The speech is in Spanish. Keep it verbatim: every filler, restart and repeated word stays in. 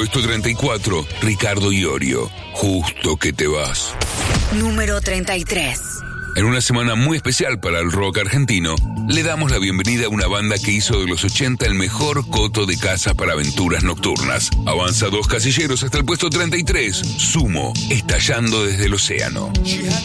Puesto treinta y cuatro, Ricardo Iorio. Justo que te vas. Número treinta y tres. En una semana muy especial para el rock argentino, le damos la bienvenida a una banda que hizo de los ochenta el mejor coto de casa para aventuras nocturnas. Avanza dos casilleros hasta el puesto treinta y tres. Sumo, estallando desde el océano. She had